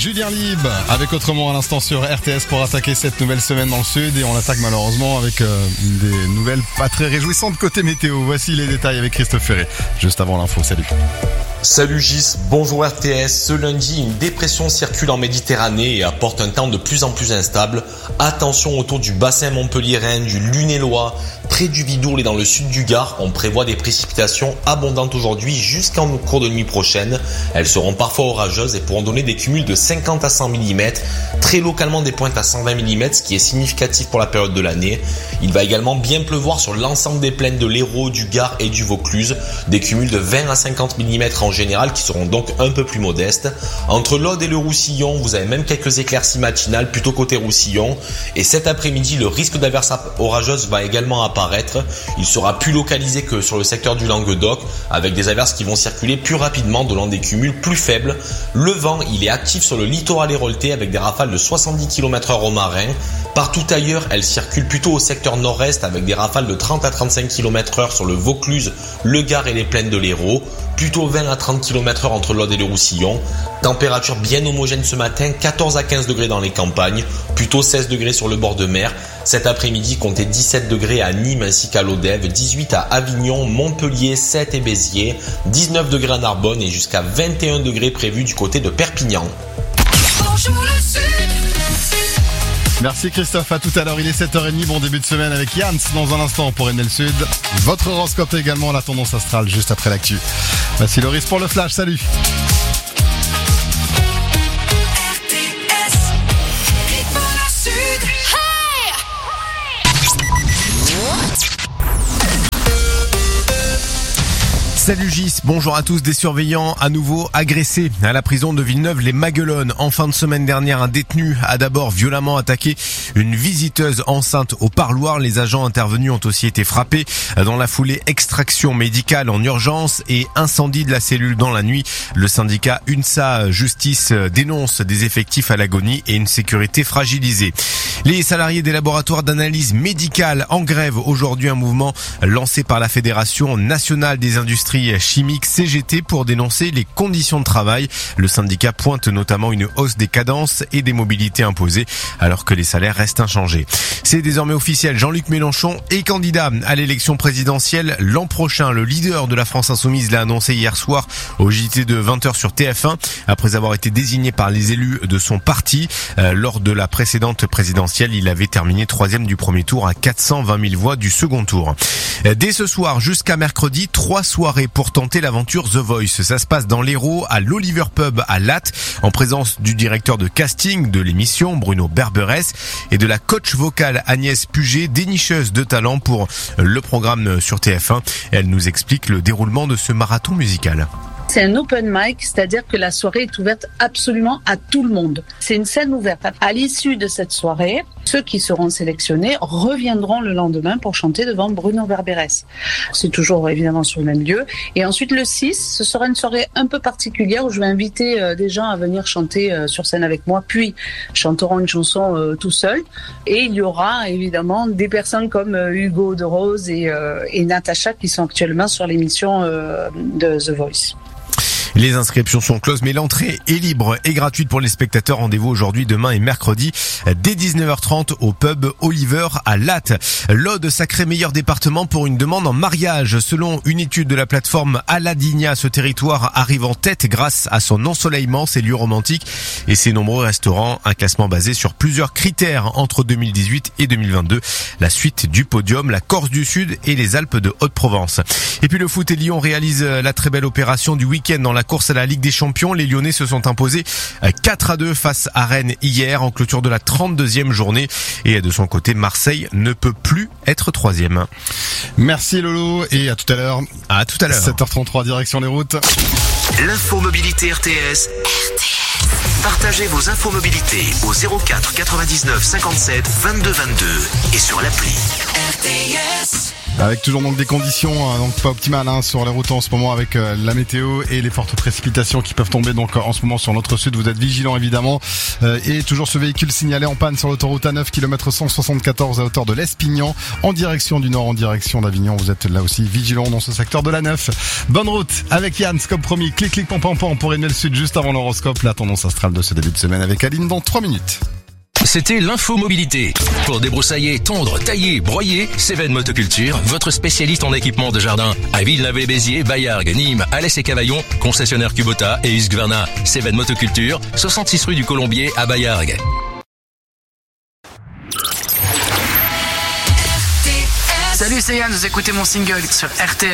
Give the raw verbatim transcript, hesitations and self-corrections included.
Julien Lieb avec Autrement à l'instant sur R T S pour attaquer cette nouvelle semaine dans le sud, et on attaque malheureusement avec euh, des nouvelles pas très réjouissantes côté météo. Voici les détails avec Christophe Ferré juste avant l'info. Salut. Salut Gis, bonjour R T S. Ce lundi, une dépression circule en Méditerranée et apporte un temps de plus en plus instable. Attention autour du bassin montpelliérain, du Lunélois, près du Vidourle et dans le sud du Gard. On prévoit des précipitations abondantes aujourd'hui jusqu'en cours de nuit prochaine. Elles seront parfois orageuses et pourront donner des cumuls de cinquante à cent millimètres. Très localement des pointes à cent vingt millimètres, ce qui est significatif pour la période de l'année. Il va également bien pleuvoir sur l'ensemble des plaines de l'Hérault, du Gard et du Vaucluse. Des cumuls de vingt à cinquante millimètres en général qui seront donc un peu plus modestes. Entre l'Aude et le Roussillon, vous avez même quelques éclaircies matinales plutôt côté Roussillon. Et cet après-midi, le risque d'averse orageuse va également apparaître. Il sera plus localisé que sur le secteur du Languedoc, avec des averses qui vont circuler plus rapidement de long des cumuls plus faibles. Le vent, il est actif sur le littoral héroltais avec des rafales de soixante-dix kilomètres heure au marin. Partout ailleurs, elle circule plutôt au secteur nord-est avec des rafales de trente à trente-cinq kilomètres heure sur le Vaucluse, le Gard et les plaines de l'Hérault. Plutôt vingt à trente kilomètres heure entre l'Aude et le Roussillon. Température bien homogène ce matin, quatorze à quinze degrés dans les campagnes, plutôt seize degrés sur le bord de mer. Cet après-midi, comptez dix-sept degrés à Nîmes ainsi qu'à Lodève, dix-huit à Avignon, Montpellier, Sète et Béziers, dix-neuf degrés à Narbonne et jusqu'à vingt et un degrés prévus du côté de Perpignan. Bonjour le sud. Merci Christophe, à tout à l'heure, il est sept heures trente, bon début de semaine avec Yann dans un instant pour N L Sud. Votre horoscope également, la tendance astrale juste après l'actu. Voici Loris pour le flash, salut. Salut Gis, bonjour à tous. Des surveillants à nouveau agressés à la prison de Villeneuve-les-Maguelones. En fin de semaine dernière, un détenu a d'abord violemment attaqué une visiteuse enceinte au parloir. Les agents intervenus ont aussi été frappés. Dans la foulée, extraction médicale en urgence et incendie de la cellule dans la nuit. Le syndicat UNSA Justice dénonce des effectifs à l'agonie et une sécurité fragilisée. Les salariés des laboratoires d'analyse médicale en grève aujourd'hui, un mouvement lancé par la Fédération nationale des industries chimiques C G T pour dénoncer les conditions de travail. Le syndicat pointe notamment une hausse des cadences et des mobilités imposées alors que les salaires restent inchangés. C'est désormais officiel, Jean-Luc Mélenchon est candidat à l'élection présidentielle l'an prochain. Le leader de la France Insoumise l'a annoncé hier soir au J T de vingt heures sur T F un après avoir été désigné par les élus de son parti. Euh, lors de la précédente présidentielle, il avait terminé troisième du premier tour à quatre cent vingt mille voix du second tour. Dès ce soir jusqu'à mercredi, trois soirées pour tenter l'aventure The Voice. Ça se passe dans l'Hérault, à l'Oliver Pub à Latte, en présence du directeur de casting de l'émission, Bruno Berberès, et de la coach vocale Agnès Puget, dénicheuse de talent pour le programme sur T F un. Elle nous explique le déroulement de ce marathon musical. C'est un open mic, c'est-à-dire que la soirée est ouverte absolument à tout le monde. C'est une scène ouverte. À l'issue de cette soirée, ceux qui seront sélectionnés reviendront le lendemain pour chanter devant Bruno Berberès. C'est toujours évidemment sur le même lieu. Et ensuite le six, ce sera une soirée un peu particulière où je vais inviter des gens à venir chanter sur scène avec moi, puis chanteront une chanson tout seul. Et il y aura évidemment des personnes comme Hugo de Rose et, et Natacha qui sont actuellement sur l'émission de The Voice. Les inscriptions sont closes, mais l'entrée est libre et gratuite pour les spectateurs. Rendez-vous aujourd'hui, demain et mercredi dès dix-neuf heures trente au pub Oliver à Latte. L'Aude sacré meilleur département pour une demande en mariage. Selon une étude de la plateforme Aladinia, ce territoire arrive en tête grâce à son ensoleillement, ses lieux romantiques et ses nombreux restaurants. Un classement basé sur plusieurs critères entre deux mille dix-huit et deux mille vingt-deux. La suite du podium, la Corse du Sud et les Alpes de Haute-Provence. Et puis le foot et Lyon réalise la très belle opération du week-end dans la course à la Ligue des Champions. Les Lyonnais se sont imposés quatre à deux face à Rennes hier en clôture de la trente-deuxième journée. Et de son côté, Marseille ne peut plus être troisième. Merci Lolo et à tout à l'heure. À tout à l'heure. sept heures trente-trois, direction les routes. L'info mobilité R T S. R T S. Partagez vos infos mobilité au zéro quatre quatre-vingt-dix-neuf cinquante-sept vingt-deux vingt-deux et sur l'appli R T S. Avec toujours donc des conditions euh, donc pas optimales hein, sur les routes en ce moment avec euh, la météo et les fortes précipitations qui peuvent tomber donc en ce moment sur notre sud. Vous êtes vigilants évidemment euh, et toujours ce véhicule signalé en panne sur l'autoroute A neuf kilomètre cent soixante-quatorze à hauteur de l'Espignan en direction du nord, en direction d'Avignon. Vous êtes là aussi vigilants dans ce secteur de l'A neuf. Bonne route avec Yann, comme promis. Clic clic pam pam pam pour Emmanuel Sud juste avant l'horoscope. La tendance astrale de ce début de semaine avec Aline dans trois minutes. C'était l'info mobilité. Pour débroussailler, tondre, tailler, broyer, Cévennes Motoculture, votre spécialiste en équipement de jardin. À Villeneuve-et-Béziers, Baillargues, Nîmes, Alès et Cavaillon, concessionnaire Kubota et Husqvarna. Cévennes Motoculture, soixante-six rue du Colombier à Baillargues. Salut, c'est Yann, vous écoutez mon single sur R T S.